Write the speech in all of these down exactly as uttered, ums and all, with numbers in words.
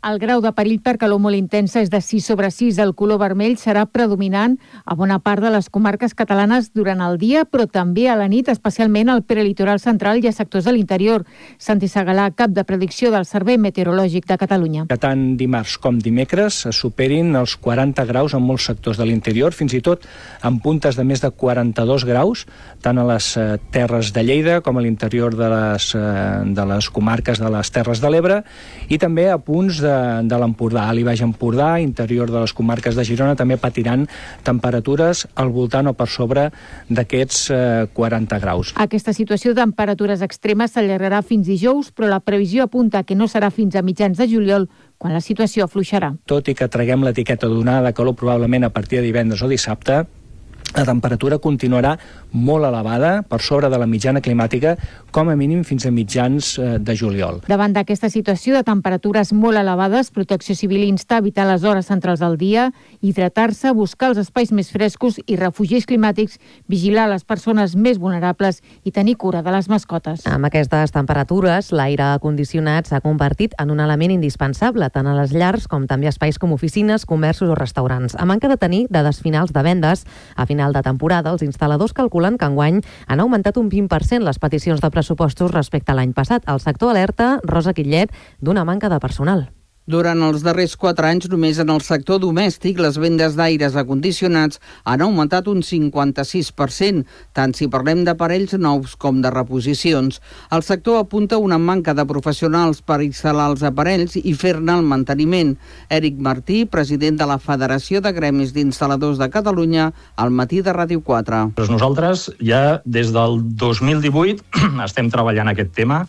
El grau de perill per calor molt intensa és de sis sobre sis. El color vermell serà predominant a bona part de les comarques catalanes durant el dia, però també a la nit, especialment al prelitoral central i a sectors de l'interior. Santi Segalà, cap de predicció del Servei Meteorològic de Catalunya. Que tant dimarts com dimecres es superin els quaranta graus en molts sectors de l'interior, fins i tot amb puntes de més de quaranta-dos graus, tant a les eh, terres de Lleida com a l'interior de les, eh, de les comarques de les Terres de l'Ebre, i també a punts de de l'Empordà, Alt i Baix Empordà, interior de les comarques de Girona, també patiran temperatures al voltant o per sobre d'aquests eh, quaranta graus. Aquesta situació de temperatures extremes s'allargarà fins dijous, però la previsió apunta que no serà fins a mitjans de juliol, quan la situació afluixarà. Tot i que traguem l'etiqueta d'onada de calor probablement a partir de divendres o dissabte, la temperatura continuarà molt elevada, per sobre de la mitjana climàtica, com a mínim fins a mitjans de juliol. Davant d'aquesta situació de temperatures molt elevades, Protecció Civil insta a evitar les hores centrals del dia, hidratar-se, buscar els espais més frescos i refugis climàtics, vigilar les persones més vulnerables i tenir cura de les mascotes. Amb aquestes temperatures, l'aire condicionat s'ha convertit en un element indispensable, tant a les llars com també a espais com oficines, comerços o restaurants. A manca de tenir dades finals de vendes, a final de temporada, els instal·ladors calculen que enguany han augmentat un vint per cent les peticions de pressupostos respecte a l'any passat. El sector alerta, Rosa Quillet, d'una manca de personal. Durant els darrers quatre anys, només en el sector domèstic, les vendes d'aires acondicionats han augmentat un cinquanta-sis per cent, tant si parlem d'aparells nous com de reposicions. El sector apunta una manca de professionals per instal·lar els aparells i fer-ne el manteniment. Èric Martí, president de la Federació de Gremis d'Instal·ladors de Catalunya, al matí de Ràdio quatre. Nosaltres ja des del dos mil divuit estem treballant aquest tema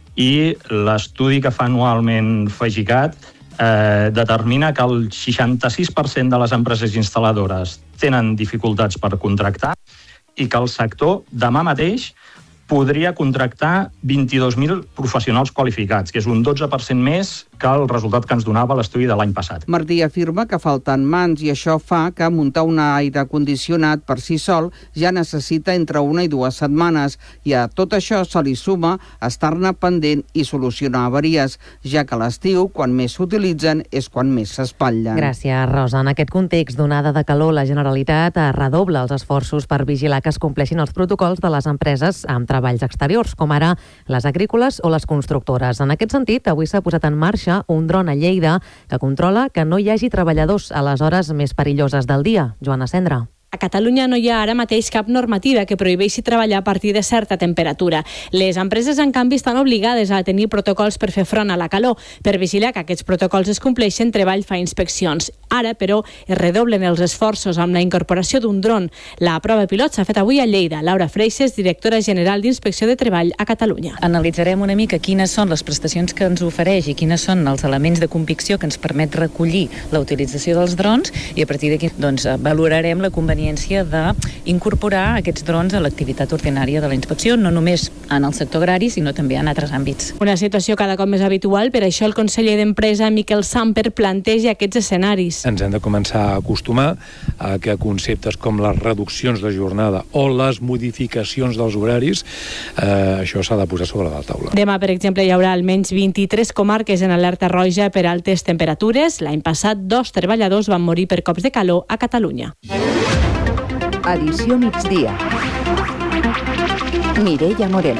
i l'estudi que fa anualment Fagicat eh, determina que el seixanta-sis per cent de les empreses instal·ladores tenen dificultats per contractar i que el sector demà mateix podria contractar vint-i-dos mil professionals qualificats, que és un dotze per cent més que el resultat que ens donava l'estudi de l'any passat. Martí afirma que falten mans i això fa que muntar un aire condicionat per si sol ja necessita entre una i dues setmanes i a tot això se li suma estar-ne pendent i solucionar avaries, ja que a l'estiu, quan més s'utilitzen, és quan més s'espatllen. Gràcies, Rosa. En aquest context d'onada de calor, la Generalitat redobla els esforços per vigilar que es compleixin els protocols de les empreses amb treballs exteriors, com ara les agrícoles o les constructores. En aquest sentit, avui s'ha posat en marxa un dron a Lleida que controla que no hi hagi treballadors a les hores més perilloses del dia. Joana Cendra. A Catalunya no hi ha ara mateix cap normativa que prohibeixi treballar a partir de certa temperatura. Les empreses, en canvi, estan obligades a tenir protocols per fer front a la calor. Per vigilar que aquests protocols es compleixen, Treball fa inspeccions. Ara, però, es redoblen els esforços amb la incorporació d'un dron. La prova pilot s'ha fet avui a Lleida. Laura Freixes, directora general d'Inspecció de Treball a Catalunya. Analitzarem una mica quines són les prestacions que ens ofereix i quines són els elements de convicció que ens permet recollir la utilització dels drons i a partir d'aquí doncs, valorarem la conveniència d'incorporar aquests drons a l'activitat ordinària de la inspecció, no només en el sector agrari, sinó també en altres àmbits. Una situació cada cop més habitual, per això el conseller d'Empresa, Miquel Samper, planteja aquests escenaris. Ens hem de començar a acostumar a que conceptes com les reduccions de jornada o les modificacions dels horaris, eh, això s'ha de posar sobre la taula. Demà, per exemple, hi haurà almenys vint-i-tres comarques en alerta roja per altes temperatures. L'any passat, dos treballadors van morir per cops de calor a Catalunya. Edició migdia. Mireia Moreno.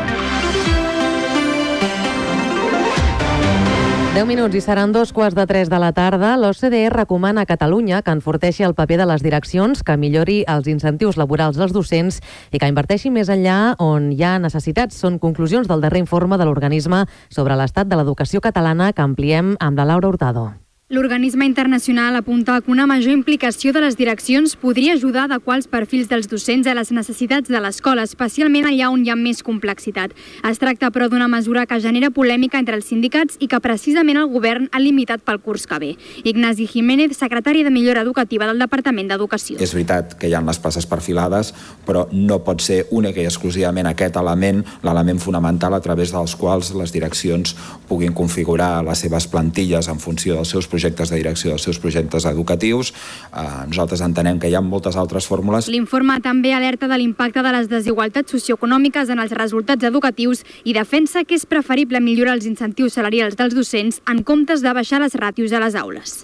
deu minuts i seran dos quarts de tres de la tarda. L'O C D E recomana a Catalunya que enforteixi el paper de les direccions, que millori els incentius laborals dels docents i que inverteixi més enllà on hi ha necessitats. Són conclusions del darrer informe de l'organisme sobre l'estat de l'educació catalana que ampliem amb la Laura Hurtado. L'organisme internacional apunta que una major implicació de les direccions podria ajudar a adequar els perfils dels docents a les necessitats de l'escola, especialment allà on hi ha més complexitat. Es tracta, però, d'una mesura que genera polèmica entre els sindicats i que precisament el govern ha limitat pel curs que ve. Ignasi Jiménez, secretari de Millora Educativa del Departament d'Educació. És veritat que hi ha les places perfilades, però no pot ser única i exclusivament aquest element, l'element fonamental a través dels quals les direccions puguin configurar les seves plantilles en funció dels seus projectes de direcció dels seus projectes educatius. Eh, nosaltres entenem que hi ha moltes altres fórmules. L'informe també alerta de l'impacte de les desigualtats socioeconòmiques en els resultats educatius i defensa que és preferible millorar els incentius salarials dels docents en comptes de baixar les ràtios a les aules.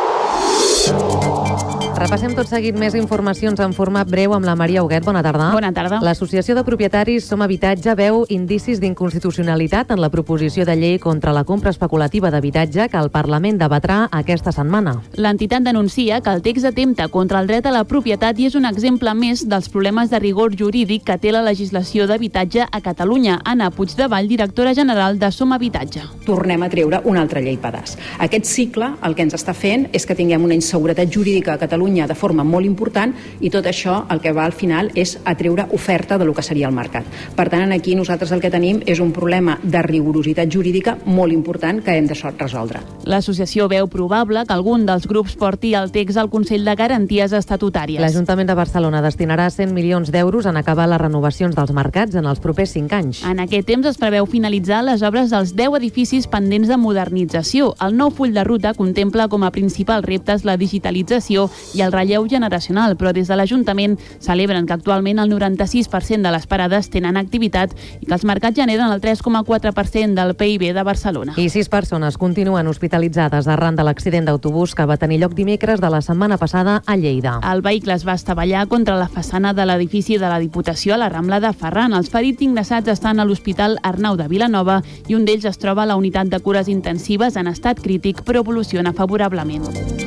Repassem tot seguit més informacions en format breu amb la Maria Huguet. Bona tarda. Bona tarda. L'Associació de Propietaris Som Habitatge veu indicis d'inconstitucionalitat en la proposició de llei contra la compra especulativa d'habitatge que el Parlament debatrà aquesta setmana. L'entitat denuncia que el text atempta contra el dret a la propietat i és un exemple més dels problemes de rigor jurídic que té la legislació d'habitatge a Catalunya. Anna Puigdevall, directora general de Som Habitatge. Tornem a treure una altra llei pedaç. Aquest cicle el que ens està fent és que tinguem una inseguretat jurídica a Catalunya de forma molt important i tot això el que va al final és atreure oferta de lo que seria el mercat. Per tant, aquí nosaltres el que tenim és un problema de rigorositat jurídica molt important que hem de resoldre. L'associació veu probable que algun dels grups porti el text al Consell de Garanties Estatutàries. L'Ajuntament de Barcelona destinarà cent milions d'euros en acabar les renovacions dels mercats en els propers cinc anys. En aquest temps es preveu finalitzar les obres dels deu edificis pendents de modernització. El nou full de ruta contempla com a principals reptes la digitalització i el relleu generacional, però des de l'Ajuntament celebren que actualment el noranta-sis per cent de les parades tenen activitat i que els mercats generen el tres coma quatre per cent del P I B de Barcelona. I sis persones continuen hospitalitzades arran de l'accident d'autobús que va tenir lloc dimecres de la setmana passada a Lleida. El vehicle es va estavellar contra la façana de l'edifici de la Diputació a la Rambla de Ferran. Els ferits ingressats estan a l'Hospital Arnau de Vilanova i un d'ells es troba a la unitat de cures intensives en estat crític, però evoluciona favorablement.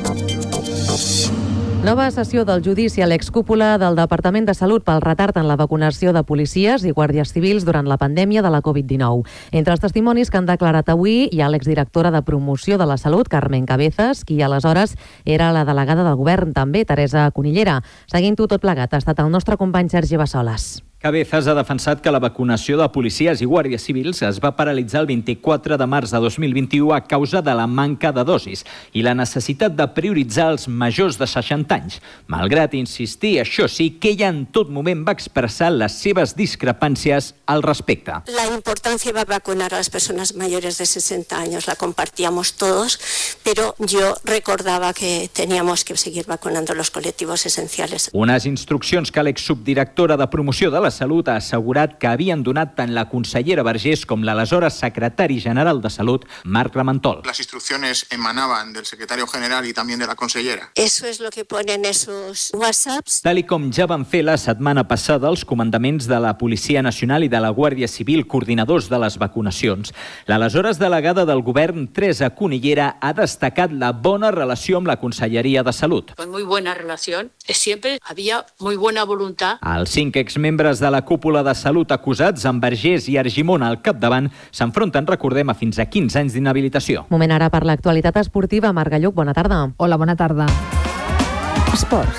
Nova sessió del judici a l'excúpula del Departament de Salut pel retard en la vacunació de policies i guàrdies civils durant la pandèmia de la covid dinou. Entre els testimonis que han declarat avui hi ha l'exdirectora de Promoció de la Salut, Carmen Cabezas, qui aleshores era la delegada del govern, també, Teresa Conillera. Seguint-ho tot plegat ha estat el nostre company Sergi Bassoles. Cabezas ha defensat que la vacunació de policies i guàrdies civils es va paralitzar el vint-i-quatre de març de dos mil vint-i-u a causa de la manca de dosis i la necessitat de prioritzar els majors de seixanta anys. Malgrat insistir, això sí, que ella en tot moment va expressar les seves discrepàncies al respecte. La importancia de vacunar a las personas mayores de sesenta años la compartíamos todos, pero yo recordaba que teníamos que seguir vacunando los colectivos esenciales. Unes instruccions que l'exsubdirectora de Promoció de la Salut ha assegurat que havien donat tant la consellera Vergés com l'aleshores secretari general de Salut, Marc Ramentol. Las instrucciones emanaban del secretario general y también de la consellera. Eso es lo que ponen esos WhatsApps. Tal i com ja van fer la setmana passada els comandaments de la Policia Nacional i de la Guàrdia Civil, coordinadors de les vacunacions, l'aleshores delegada del govern, Teresa Conillera, ha destacat la bona relació amb la Conselleria de Salut. Fue muy buena relación, siempre había muy buena voluntad. Els cinc exmembres de la cúpula de Salut acusats, amb Vergés i Argimon al capdavant, s'enfronten, recordem, a fins a quinze anys d'inhabilitació. Moment ara per l'actualitat esportiva. Marc Galluc, bona tarda. Hola, bona tarda. Esports.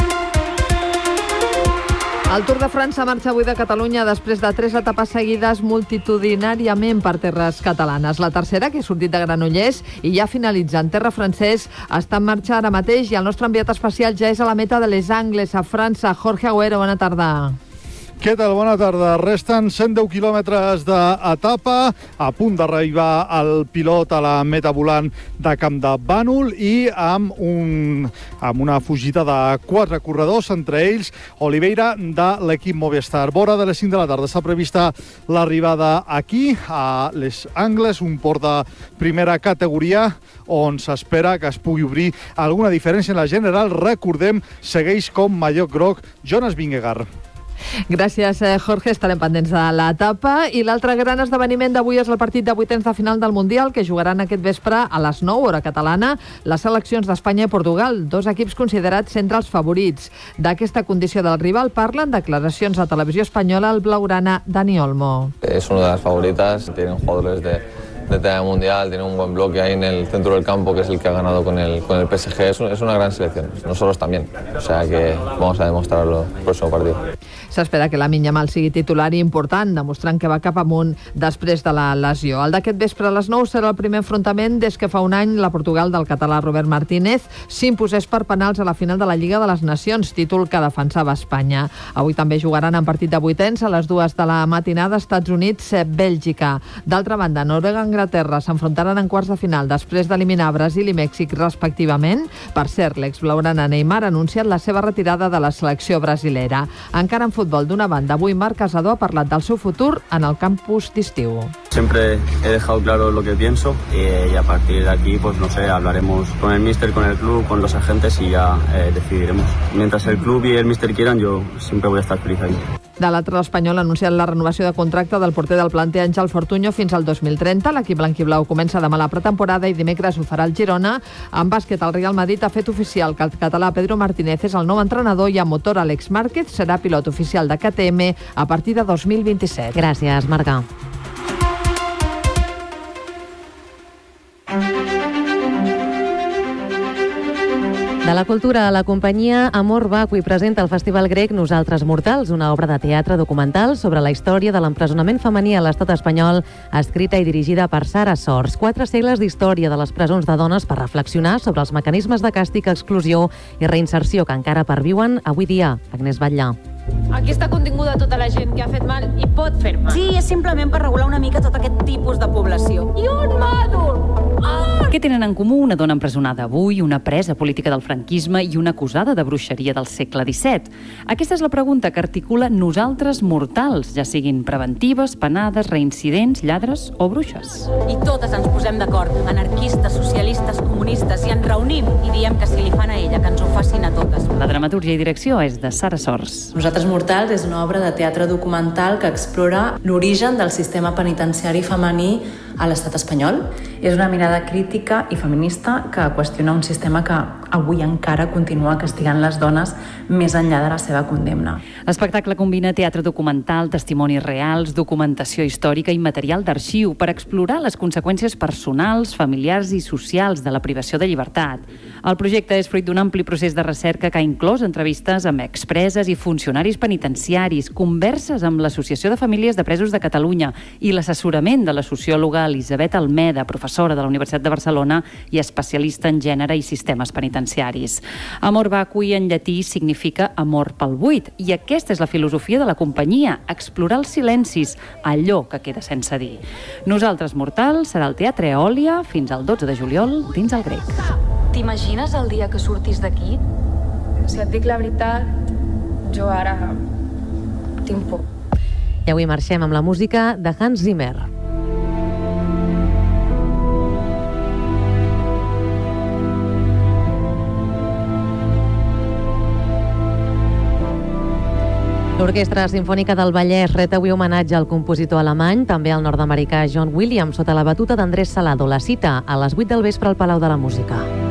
El Tour de França marxa avui de Catalunya després de tres etapes seguides multitudinàriament per terres catalanes. La tercera, que ha sortit de Granollers i ja finalitza en terra francès, està en marxa ara mateix i el nostre enviat especial ja és a la meta de Les Angles, a França. Jorge Agüero, bona tarda. Què tal? Bona tarda. Resten cent deu quilòmetres d'etapa, a punt d'arribar el pilot a la meta volant de Camp de Bànol i amb, un, amb una fugida de quatre corredors, entre ells Oliveira de l'equip Movistar. Vora de les cinc de la tarda està prevista l'arribada aquí, a Les Angles, un port de primera categoria, on s'espera que es pugui obrir alguna diferència en la general. Recordem, segueix com mallot groc Jonas Vingegaard. Gràcies, Jorge. Estarem pendents de l'etapa. I l'altre gran esdeveniment d'avui és el partit de vuitens de final del Mundial, que jugaran aquest vespre a les nou, hora catalana, les seleccions d'Espanya i Portugal, dos equips considerats entre els favorits. D'aquesta condició del rival parlen declaracions a Televisió Espanyola el blaugrana Dani Olmo. Es una de las favoritas, tienen jugadores de... de talla mundial, tiene un buen bloque ahí en el centro del campo, que es el que ha ganado con el, con el P S G. Es, un, es una gran selección, nosotros también. O sea que vamos a demostrarlo el próximo partido. S'espera que Lamine Yamal sigui titular i important, demostrant que va cap amunt després de la lesió. El d'aquest vespre a les nou serà el primer enfrontament des que fa un any la Portugal del català Robert Martínez s'imposés per penals a la final de la Lliga de les Nacions, títol que defensava Espanya. Avui també jugaran en partit de vuitens a les dues de la matinada Estats Units-Bèlgica. D'altra banda, Noruega i Anglaterra s'enfrontaran en quarts de final després d'eliminar Brasil i Mèxic respectivament. Per cert, l'exblaugrana Neymar ha anunciat la seva retirada de la selecció brasilera. Encara en futbol, d'una banda, avui Marc Casadó ha parlat del seu futur en el campus d'estiu. Siempre he dejado claro lo que pienso y a partir de aquí, pues no sé, hablaremos con el míster, con el club, con los agentes y ya eh, decidiremos. Mientras el club y el míster quieran, yo siempre voy a estar feliz ahí. De l'altre, l'Espanyol ha anunciat la renovació de contracte del porter del planter Àngel Fortuño fins al dos mil trenta. L'equip blanquiblau comença demà la pretemporada i dimecres ho farà el Girona. En bàsquet, el Real Madrid ha fet oficial que el català Pedro Martínez és el nou entrenador i a motor Àlex Márquez serà pilot oficial de K T M a partir de dos mil vint-i-set. Gràcies, Marga. De la cultura, la companyia Amor Vacui presenta el Festival Grec Nosaltres Mortals, una obra de teatre documental sobre la història de l'empresonament femení a l'estat espanyol, escrita i dirigida per Sara Sors. Quatre segles d'història de les presons de dones per reflexionar sobre els mecanismes de càstig, exclusió i reinserció que encara perviuen avui dia. Agnès Batllà. Aquí està continguda tota la gent que ha fet mal i pot fer mal. Sí, és simplement per regular una mica tot aquest tipus de població. I un mòdul! Ah! Què tenen en comú una dona empresonada avui, una presa política del franquisme i una acusada de bruixeria del segle disset? Aquesta és la pregunta que articula Nosaltres Mortals, ja siguin preventives, penades, reincidents, lladres o bruixes. I totes ens posem d'acord, anarquistes, socialistes, comunistes, i ens reunim i diem que si li fan a ella, que ens ho facin a totes. La dramatúrgia i direcció és de Sara Sors. Nosaltres Mortals és una obra de teatre documental que explora l'origen del sistema penitenciari femení a l'estat espanyol. És una mirada crítica i feminista que qüestiona un sistema que avui encara continua castigant les dones més enllà de la seva condemna. L'espectacle combina teatre documental, testimonis reals, documentació històrica i material d'arxiu per explorar les conseqüències personals, familiars i socials de la privació de llibertat. El projecte és fruit d'un ampli procés de recerca que ha inclòs entrevistes amb expreses i funcionaris penitenciaris, converses amb l'Associació de Famílies de Presos de Catalunya i l'assessorament de la sociòloga Elisabet Almeda, professora de la Universitat de Barcelona i especialista en gènere i sistemes penitenciaris. Amor Vacui en llatí significa amor pel buit, i aquesta és la filosofia de la companyia, explorar els silencis, allò que queda sense dir. Nosaltres Mortals serà al Teatre Eòlia fins al dotze de juliol dins el Grec. T'imagines el dia que surtis d'aquí? Si et dic la veritat, jo ara tinc por. I avui marxem amb la música de Hans Zimmer. L'Orquestra Simfònica del Vallès ret avui homenatge al compositor alemany, també al nord-americà John Williams, sota la batuta d'Andrés Salado. La cita a les vuit del vespre al Palau de la Música.